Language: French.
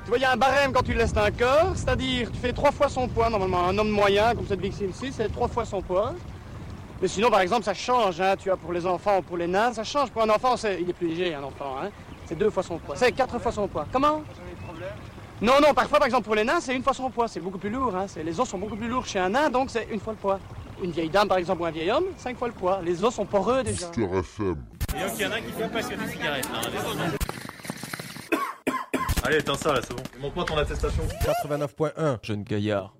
vois, il y a un barème quand tu laisses un corps, c'est-à-dire tu fais 3 fois son poids, normalement. Un homme moyen, comme cette victime-ci, c'est 3 fois son poids. Mais sinon, par exemple, ça change, hein, tu vois, pour les enfants ou pour les nains, ça change. Pour un enfant, il est plus léger, un enfant, hein. C'est 2 fois son poids. C'est 4 fois son poids. Comment? Non, parfois, par exemple, pour les nains, c'est 1 fois son poids. C'est beaucoup plus lourd, hein. Les os sont beaucoup plus lourds chez un nain, donc c'est 1 fois le poids. Une vieille dame, par exemple, ou un vieil homme, 5 fois le poids. Les os sont poreux, déjà. Et donc, il y en a qui fument parce qu'il y a des cigarettes, hein, Allez, éteins ça là, c'est bon. Montre-moi ton attestation. 89.1, jeune gaillard.